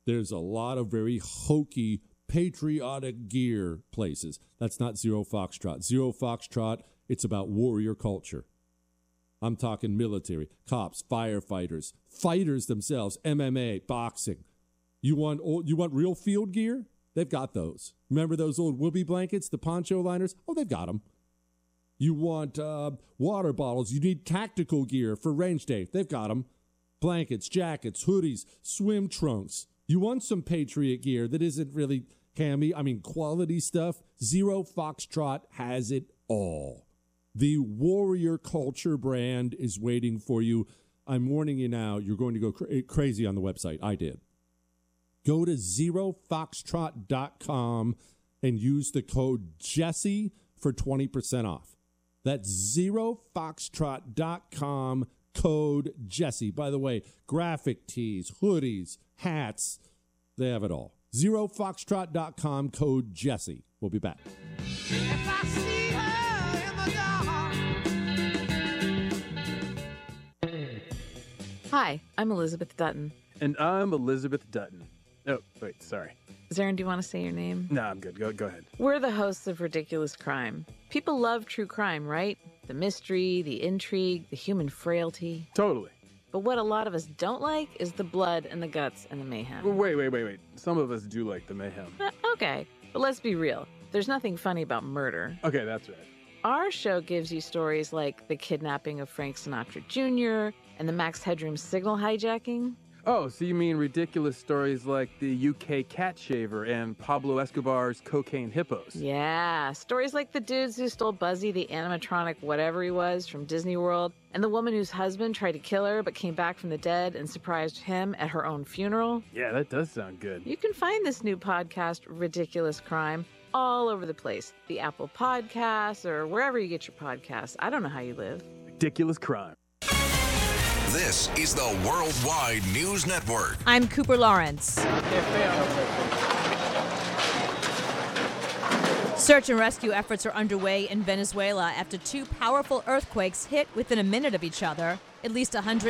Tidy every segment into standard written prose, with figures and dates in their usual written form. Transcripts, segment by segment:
There's a lot of very hokey, patriotic gear places. That's not Zero Foxtrot. Zero Foxtrot, it's about warrior culture. I'm talking military, cops, firefighters, fighters themselves, MMA, boxing. You want real field gear? They've got those. Remember those old whoopee blankets, the poncho liners? Oh, they've got them. You want water bottles. You need tactical gear for range day. They've got them. Blankets, jackets, hoodies, swim trunks. You want some Patriot gear that isn't really quality stuff. Zero Foxtrot has it all. The warrior culture brand is waiting for you. I'm warning you now, you're going to go crazy on the website. I did. Go to zerofoxtrot.com and use the code Jesse for 20% off. That's zerofoxtrot.com, code Jesse. By the way, graphic tees, hoodies, hats, they have it all. Zerofoxtrot.com, code Jesse. We'll be back. If I see her in the dark. Hi, I'm Elizabeth Dutton. And I'm Elizabeth Dutton. Oh, wait, sorry. Zarin, do you want to say your name? No, I'm good. Go ahead. We're the hosts of Ridiculous Crime. People love true crime, right? The mystery, the intrigue, the human frailty. Totally. But what a lot of us don't like is the blood and the guts and the mayhem. Wait. Some of us do like the mayhem. Okay, but let's be real. There's nothing funny about murder. Okay, that's right. Our show gives you stories like the kidnapping of Frank Sinatra Jr. and the Max Headroom signal hijacking. Oh, so you mean ridiculous stories like the UK cat shaver and Pablo Escobar's cocaine hippos? Yeah, stories like the dudes who stole Buzzy, the animatronic whatever he was, from Disney World, and the woman whose husband tried to kill her but came back from the dead and surprised him at her own funeral. Yeah, that does sound good. You can find this new podcast, Ridiculous Crime, all over the place. The Apple Podcasts or wherever you get your podcasts. I don't know how you live. Ridiculous Crime. This is the Worldwide News Network. I'm Cooper Lawrence. Search and rescue efforts are underway in Venezuela after two powerful earthquakes hit within a minute of each other. At least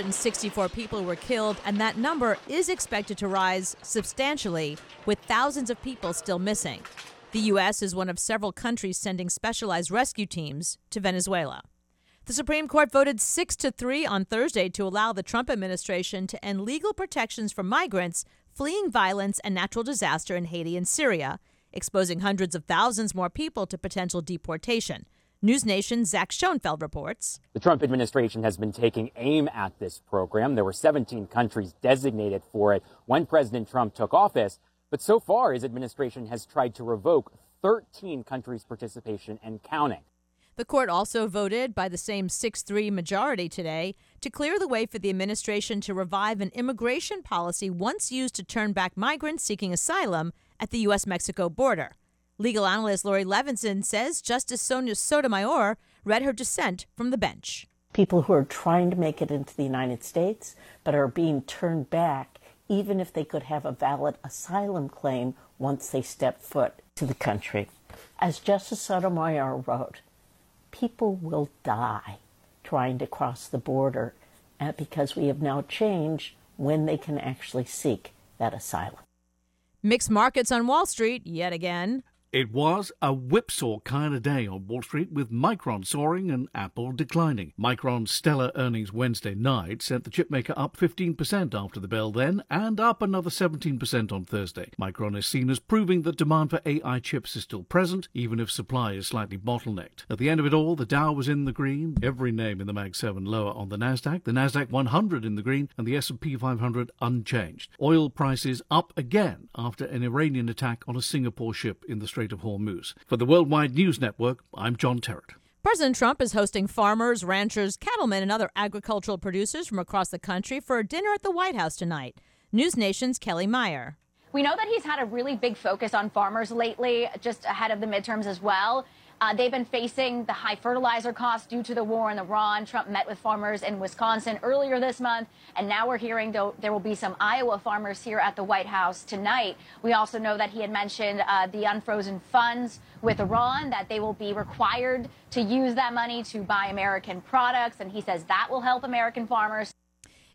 164 people were killed, and that number is expected to rise substantially, with thousands of people still missing. The U.S. is one of several countries sending specialized rescue teams to Venezuela. The Supreme Court voted 6-3 on Thursday to allow the Trump administration to end legal protections for migrants fleeing violence and natural disaster in Haiti and Syria, exposing hundreds of thousands more people to potential deportation. News Nation's Zach Schoenfeld reports. The Trump administration has been taking aim at this program. There were 17 countries designated for it when President Trump took office. But so far, his administration has tried to revoke 13 countries' participation and counting. The court also voted by the same 6-3 majority today to clear the way for the administration to revive an immigration policy once used to turn back migrants seeking asylum at the U.S.-Mexico border. Legal analyst Lori Levinson says Justice Sonia Sotomayor read her dissent from the bench. People who are trying to make it into the United States but are being turned back even if they could have a valid asylum claim once they step foot to the country. As Justice Sotomayor wrote, people will die trying to cross the border because we have now changed when they can actually seek that asylum. Mixed markets on Wall Street yet again. It was a whipsaw kind of day on Wall Street, with Micron soaring and Apple declining. Micron's stellar earnings Wednesday night sent the chipmaker up 15% after the bell then, and up another 17% on Thursday. Micron is seen as proving that demand for AI chips is still present, even if supply is slightly bottlenecked. At the end of it all, the Dow was in the green, every name in the Mag 7 lower on the Nasdaq 100 in the green, and the S&P 500 unchanged. Oil prices up again after an Iranian attack on a Singapore ship in the Strait of Hormuz. For the Worldwide News Network, I'm John Terrett. President Trump is hosting farmers, ranchers, cattlemen, and other agricultural producers from across the country for a dinner at the White House tonight. News Nation's Kelly Meyer. We know that he's had a really big focus on farmers lately, just ahead of the midterms as well. They've been facing the high fertilizer costs due to the war in Iran. Trump met with farmers in Wisconsin earlier this month, and now we're hearing there will be some Iowa farmers here at the White House tonight. We also know that he had mentioned the unfrozen funds with Iran, that they will be required to use that money to buy American products, and he says that will help American farmers.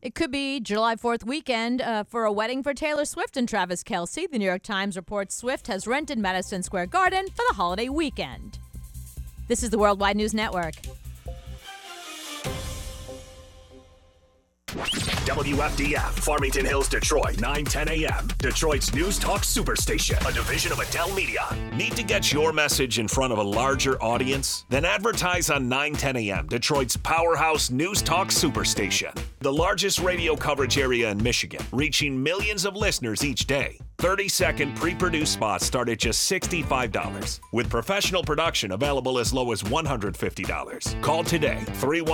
It could be July 4th weekend for a wedding for Taylor Swift and Travis Kelce. The New York Times reports Swift has rented Madison Square Garden for the holiday weekend. This is the Worldwide News Network. WFDF, Farmington Hills, Detroit, 9:10 a.m. Detroit's News Talk Superstation, a division of Adele Media. Need to get your message in front of a larger audience? Then advertise on 9:10 a.m. Detroit's powerhouse News Talk Superstation, the largest radio coverage area in Michigan, reaching millions of listeners each day. 30-second pre-produced spots start at just $65, with professional production available as low as $150. Call today,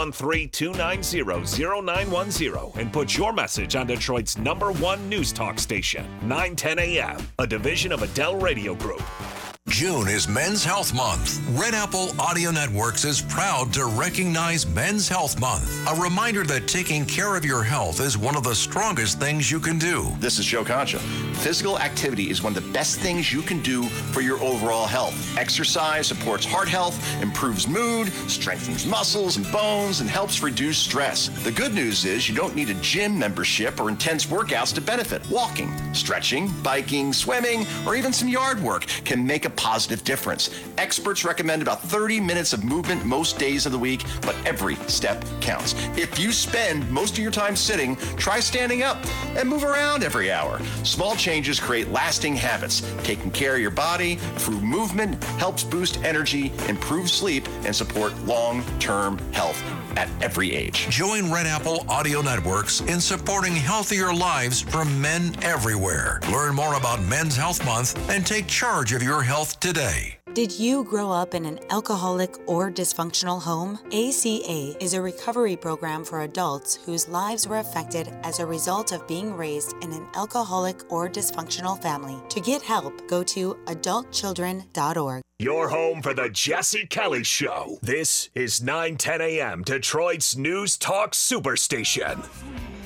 313-290-0910, and put your message on Detroit's #1 news talk station, 9:10 a.m., a division of Adele Radio Group. June is Men's Health Month. Red Apple Audio Networks is proud to recognize Men's Health Month. A reminder that taking care of your health is one of the strongest things you can do. This is Joe Concha. Physical activity is one of the best things you can do for your overall health. Exercise supports heart health, improves mood, strengthens muscles and bones, and helps reduce stress. The good news is you don't need a gym membership or intense workouts to benefit. Walking, stretching, biking, swimming, or even some yard work can make a positive difference. Experts recommend about 30 minutes of movement most days of the week, but every step counts. If you spend most of your time sitting, try standing up and move around every hour. Small changes create lasting habits. Taking care of your body through movement helps boost energy, improve sleep, and support long-term health at every age. Join Red Apple Audio Networks in supporting healthier lives from men everywhere. Learn more about Men's Health Month and take charge of your health today. Did you grow up in an alcoholic or dysfunctional home? ACA is a recovery program for adults whose lives were affected as a result of being raised in an alcoholic or dysfunctional family. To get help, go to adultchildren.org. Your home for the Jesse Kelly Show. This is 9:10 a.m. Detroit's News Talk Superstation.